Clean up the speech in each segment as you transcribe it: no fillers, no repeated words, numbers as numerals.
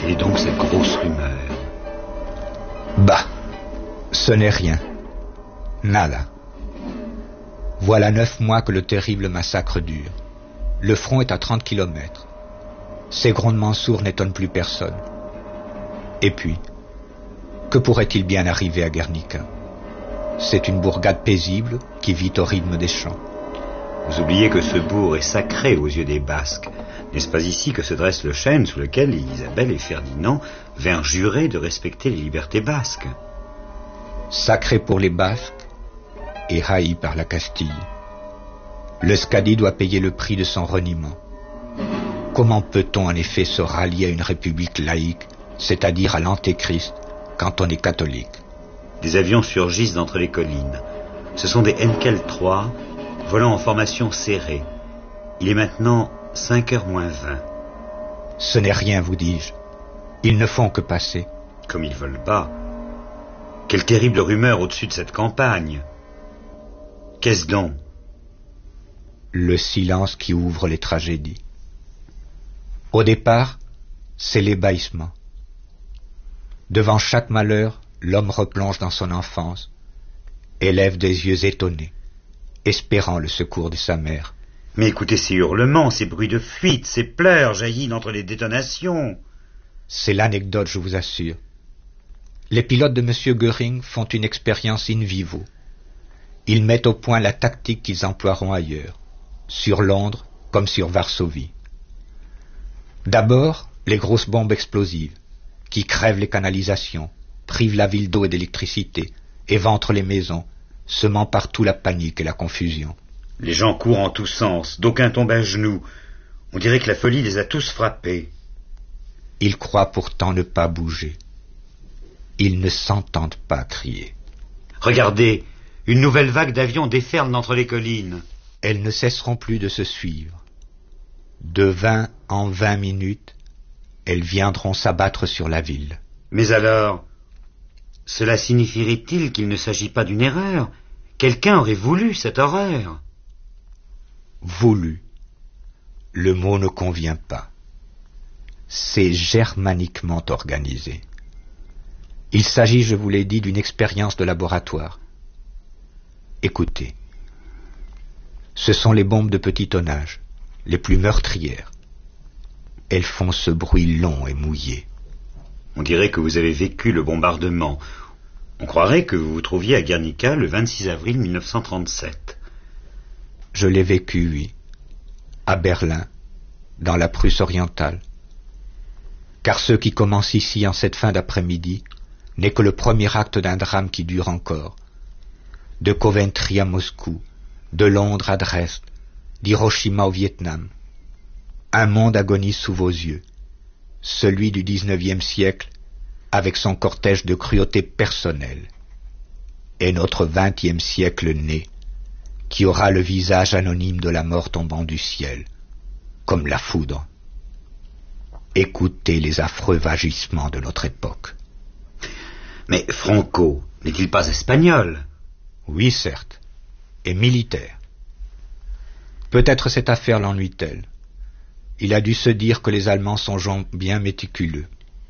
Quelle est donc cette grosse rumeur? Bah, ce n'est rien. Nada. Voilà 9 mois que le terrible massacre dure. Le front est à 30 kilomètres. Ces grondements sourds n'étonnent plus personne. Et puis, que pourrait-il bien arriver à Guernica? C'est une bourgade paisible qui vit au rythme des champs. Vous oubliez que ce bourg est sacré aux yeux des Basques. N'est-ce pas ici que se dresse le chêne sous lequel Isabelle et Ferdinand vinrent jurer de respecter les libertés basques? Sacré pour les Basques et haï par la Castille. Le Scadi doit payer le prix de son reniement. Comment peut-on en effet se rallier à une république laïque, c'est-à-dire à l'antéchrist, quand on est catholique? Des avions surgissent d'entre les collines. Ce sont des Henkel 3, volant en formation serrée. Il est maintenant 5h moins 20. Ce n'est rien, vous dis-je. Ils ne font que passer. Comme ils volent bas. Quelle terrible rumeur au-dessus de cette campagne. Qu'est-ce donc? Le silence qui ouvre les tragédies. Au départ, c'est l'ébahissement. Devant chaque malheur, l'homme replonge dans son enfance, élève des yeux étonnés, espérant le secours de sa mère. Mais écoutez ces hurlements, ces bruits de fuite, ces pleurs jaillis d'entre les détonations. C'est l'anecdote, je vous assure. Les pilotes de M. Göring font une expérience in vivo. Ils mettent au point la tactique qu'ils emploieront ailleurs, sur Londres comme sur Varsovie. D'abord, les grosses bombes explosives, qui crèvent les canalisations, privent la ville d'eau et d'électricité, éventrent les maisons, semant partout la panique et la confusion. Les gens courent en tous sens, d'aucuns tombent à genoux. On dirait que la folie les a tous frappés. Ils croient pourtant ne pas bouger. Ils ne s'entendent pas crier. Regardez, une nouvelle vague d'avions déferle d'entre les collines. Elles ne cesseront plus de se suivre. De 20 en 20 minutes, elles viendront s'abattre sur la ville. Mais alors, cela signifierait-il qu'il ne s'agit pas d'une erreur? Quelqu'un aurait voulu cette horreur. Voulu. Le mot ne convient pas. C'est germaniquement organisé. Il s'agit, je vous l'ai dit, d'une expérience de laboratoire. Écoutez. Ce sont les bombes de petit tonnage, les plus meurtrières. Elles font ce bruit long et mouillé. On dirait que vous avez vécu le bombardement. On croirait que vous vous trouviez à Guernica le 26 avril 1937. Je l'ai vécu, oui, à Berlin, dans la Prusse orientale. Car ce qui commence ici en cette fin d'après-midi n'est que le premier acte d'un drame qui dure encore. De Coventry à Moscou, de Londres à Dresde, d'Hiroshima au Vietnam. Un monde agonise sous vos yeux, celui du XIXe siècle, avec son cortège de cruauté personnelle, et notre XXe siècle né, qui aura le visage anonyme de la mort tombant du ciel, comme la foudre. Écoutez les affreux vagissements de notre époque. Mais Franco n'est-il pas espagnol? Oui, certes, et militaire. Peut-être cette affaire l'ennuie-t-elle. Il a dû se dire que les Allemands sont gens bien méticuleux.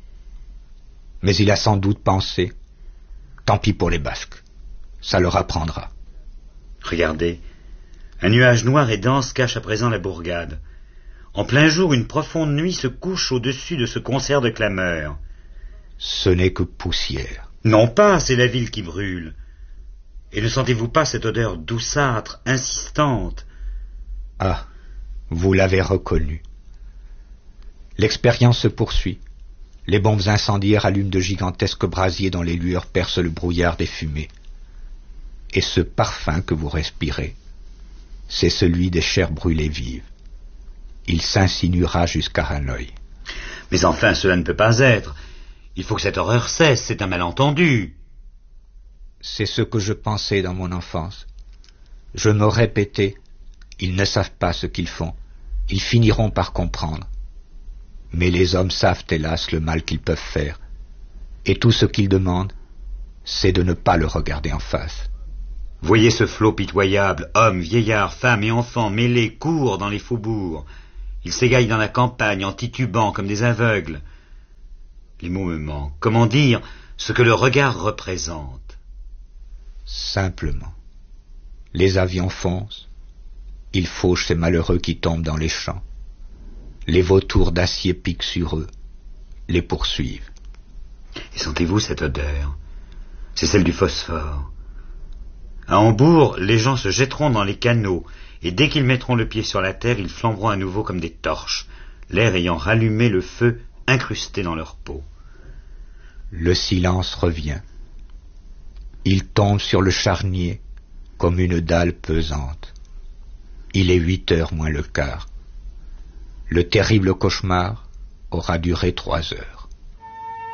Mais il a sans doute pensé, tant pis pour les Basques, ça leur apprendra. Regardez, un nuage noir et dense cache à présent la bourgade. En plein jour, une profonde nuit se couche au-dessus de ce concert de clameurs. Ce n'est que poussière. Non pas, c'est la ville qui brûle. Et ne sentez-vous pas cette odeur douceâtre, insistante? Ah, vous l'avez reconnu. L'expérience se poursuit. Les bombes incendiaires allument de gigantesques brasiers dont les lueurs percent le brouillard des fumées. Et ce parfum que vous respirez, c'est celui des chairs brûlées vives. Il s'insinuera jusqu'à Hanoï. Mais enfin, cela ne peut pas être. Il faut que cette horreur cesse, c'est un malentendu. C'est ce que je pensais dans mon enfance. Je me répétais, ils ne savent pas ce qu'ils font. Ils finiront par comprendre. Mais les hommes savent, hélas, le mal qu'ils peuvent faire. Et tout ce qu'ils demandent, c'est de ne pas le regarder en face. Voyez ce flot pitoyable, hommes, vieillards, femmes et enfants mêlés courent dans les faubourgs. Ils s'égaillent dans la campagne en titubant comme des aveugles. Les mots me manquent. Comment dire ce que le regard représente? Simplement. Les avions foncent. Ils fauchent ces malheureux qui tombent dans les champs. Les vautours d'acier piquent sur eux, les poursuivent. Et sentez-vous cette odeur? C'est celle du phosphore. À Hambourg, les gens se jetteront dans les canaux, et dès qu'ils mettront le pied sur la terre, ils flamberont à nouveau comme des torches, l'air ayant rallumé le feu incrusté dans leur peau. Le silence revient. Il tombe sur le charnier comme une dalle pesante. Il est 8h moins le quart. Le terrible cauchemar aura duré 3 heures.